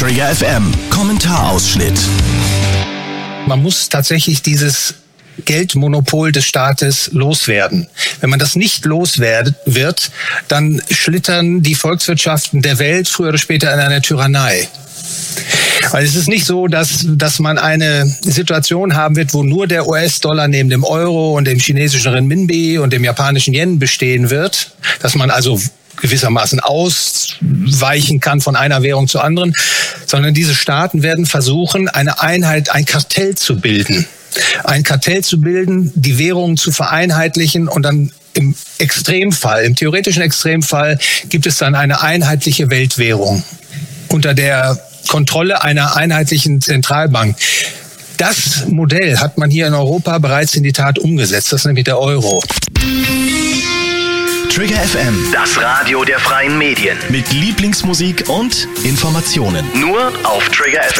Trigger FM Kommentarausschnitt. Man muss tatsächlich dieses Geldmonopol des Staates loswerden. Wenn man das nicht wird, dann schlittern die Volkswirtschaften der Welt früher oder später in eine Tyrannei. Weil es ist nicht so, dass man eine Situation haben wird, wo nur der US-Dollar neben dem Euro und dem chinesischen Renminbi und dem japanischen Yen bestehen wird, dass man also gewissermaßen ausweichen kann von einer Währung zur anderen, sondern diese Staaten werden versuchen, eine Einheit, ein Kartell zu bilden. Ein Kartell zu bilden, die Währungen zu vereinheitlichen und dann im Extremfall, im theoretischen Extremfall, gibt es dann eine einheitliche Weltwährung unter der Kontrolle einer einheitlichen Zentralbank. Das Modell hat man hier in Europa bereits in die Tat umgesetzt, das ist nämlich der Euro. Trigger FM, Das Radio der freien Medien. mit Lieblingsmusik und Informationen. Nur auf Trigger FM.